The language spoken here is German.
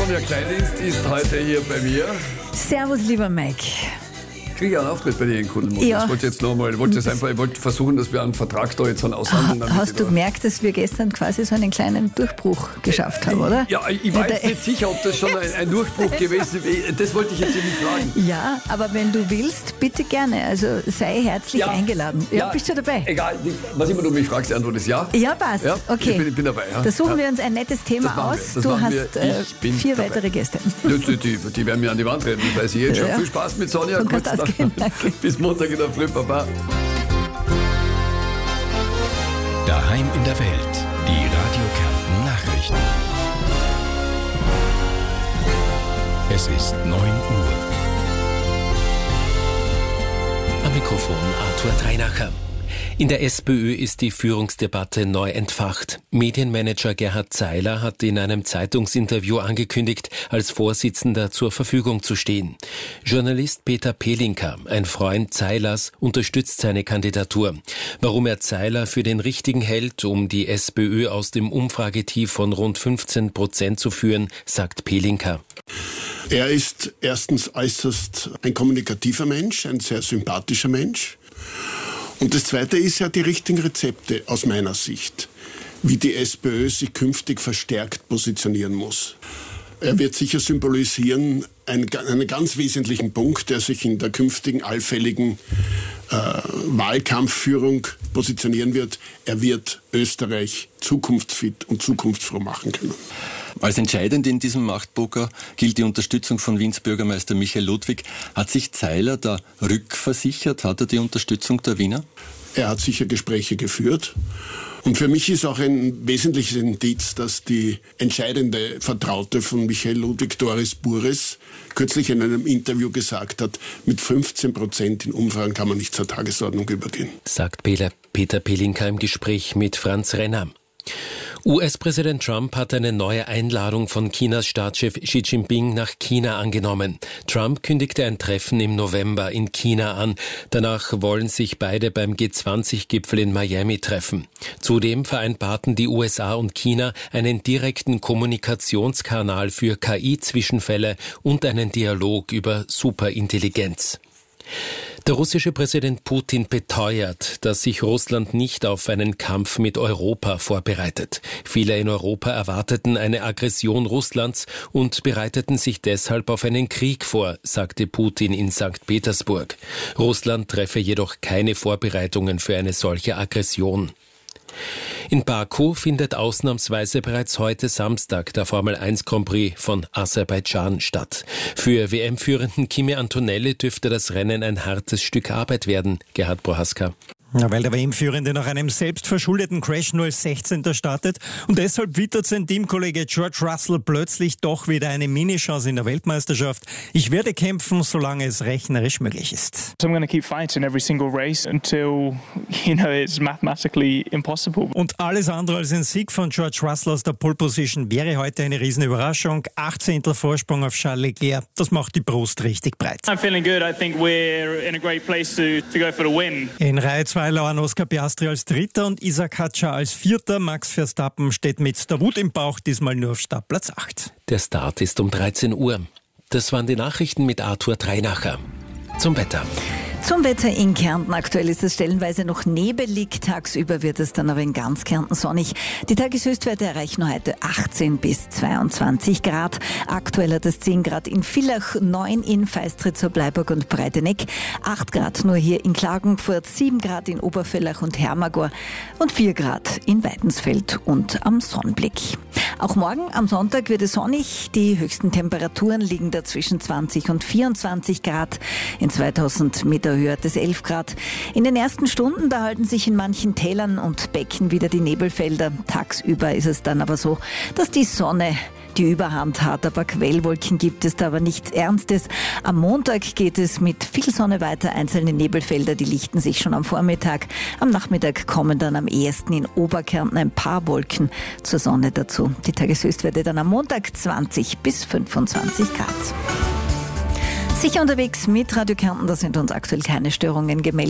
Sonja Kleindienst ist heute hier bei mir. Servus, lieber Mike. Kriege ich einen Auftritt bei dir in Kuddelmuddel? Ja. Ich wollte versuchen, dass wir einen Vertrag da jetzt aushandeln. Hast du gemerkt, dass wir gestern quasi so einen kleinen Durchbruch geschafft haben, oder? Ja, ich war jetzt nicht sicher, ob das schon ein Durchbruch gewesen ist. Das wollte ich jetzt nicht fragen. Ja, aber wenn du willst, bitte gerne. Also sei herzlich eingeladen. Ja, bist du dabei? Egal, was immer du mich fragst, die Antwort ist ja. Ja, passt. Ja, okay. Ich bin dabei. Ja. Da suchen wir uns ein nettes Thema aus. Du hast 4 weitere Gäste. Die werden mir an die Wand rennen, das weiß ich jetzt schon. Ja. Viel Spaß mit Sonja. Du kannst ausgehen. Danke. Bis Montag in der Früh, Baba. Daheim in der Welt. Die Radio Kärnten Nachrichten. Es ist 9 Uhr. Am Mikrofon Arthur Dreinacher. In der SPÖ ist die Führungsdebatte neu entfacht. Medienmanager Gerhard Zeiler hat in einem Zeitungsinterview angekündigt, als Vorsitzender zur Verfügung zu stehen. Journalist Peter Pelinka, ein Freund Zeilers, unterstützt seine Kandidatur. Warum er Zeiler für den Richtigen hält, um die SPÖ aus dem Umfragetief von rund 15% zu führen, sagt Pelinka. Er ist erstens äußerst ein kommunikativer Mensch, ein sehr sympathischer Mensch. Und das Zweite ist ja die richtigen Rezepte aus meiner Sicht, wie die SPÖ sich künftig verstärkt positionieren muss. Er wird sicher symbolisieren einen ganz wesentlichen Punkt, der sich in der künftigen allfälligen Wahlkampfführung positionieren wird. Er wird Österreich zukunftsfit und zukunftsfroh machen können. Als entscheidend in diesem Machtpoker gilt die Unterstützung von Wiens Bürgermeister Michael Ludwig. Hat sich Zeiler da rückversichert? Hat er die Unterstützung der Wiener? Er hat sicher Gespräche geführt. Und für mich ist auch ein wesentliches Indiz, dass die entscheidende Vertraute von Michael Ludwig, Doris Bures, kürzlich in einem Interview gesagt hat, mit 15% in Umfragen kann man nicht zur Tagesordnung übergehen. Sagt Peter Pelinka im Gespräch mit Franz Renner. US-Präsident Trump hat eine neue Einladung von Chinas Staatschef Xi Jinping nach China angenommen. Trump kündigte ein Treffen im November in China an. Danach wollen sich beide beim G20-Gipfel in Miami treffen. Zudem vereinbarten die USA und China einen direkten Kommunikationskanal für KI-Zwischenfälle und einen Dialog über Superintelligenz. Der russische Präsident Putin beteuert, dass sich Russland nicht auf einen Kampf mit Europa vorbereitet. Viele in Europa erwarteten eine Aggression Russlands und bereiteten sich deshalb auf einen Krieg vor, sagte Putin in St. Petersburg. Russland treffe jedoch keine Vorbereitungen für eine solche Aggression. In Baku findet ausnahmsweise bereits heute Samstag der Formel-1 Grand Prix von Aserbaidschan statt. Für WM-Führenden Kimi Antonelli dürfte das Rennen ein hartes Stück Arbeit werden. Gerhard Prohaska. Ja, weil der WM-Führende nach einem selbstverschuldeten Crash nur als 16. startet und deshalb wittert sein Teamkollege George Russell plötzlich doch wieder eine Minichance in der Weltmeisterschaft. Ich werde kämpfen, solange es rechnerisch möglich ist. So I'm going to keep fighting every single race until, it's mathematically impossible. Und alles andere als ein Sieg von George Russell aus der Pole Position wäre heute eine Riesenüberraschung. 18. Vorsprung auf Charles Leclerc, das macht die Brust richtig breit. I'm feeling good. I think we're in a great place to go for the win. In Reihe 2 lauern Oscar Piastri als Dritter und Isaac Hadjar als Vierter. Max Verstappen steht mit der Wut im Bauch diesmal nur auf Startplatz 8. Der Start ist um 13 Uhr. Das waren die Nachrichten mit Arthur Dreinacher. Zum Wetter. Zum Wetter in Kärnten. Aktuell ist es stellenweise noch nebelig. Tagsüber wird es dann aber in ganz Kärnten sonnig. Die Tageshöchstwerte erreichen heute 18 bis 22 Grad. Aktuell hat es 10 Grad in Villach, 9 in Feistritz, Bleiburg und Breiteneck, 8 Grad nur hier in Klagenfurt, 7 Grad in Obervellach und Hermagor und 4 Grad in Weidensfeld und am Sonnenblick. Auch morgen am Sonntag wird es sonnig. Die höchsten Temperaturen liegen da zwischen 20 und 24 Grad. In 2000 Meter Höhe hat es 11 Grad. In den ersten Stunden, da halten sich in manchen Tälern und Becken wieder die Nebelfelder. Tagsüber ist es dann aber so, dass die Sonne die Überhand hat. Aber Quellwolken gibt es da, aber nichts Ernstes. Am Montag geht es mit viel Sonne weiter. Einzelne Nebelfelder, die lichten sich schon am Vormittag. Am Nachmittag kommen dann am ehesten in Oberkärnten ein paar Wolken zur Sonne dazu. Die Tageshöchstwerte dann am Montag 20 bis 25 Grad. Sicher unterwegs mit Radio Kärnten, da sind uns aktuell keine Störungen gemeldet.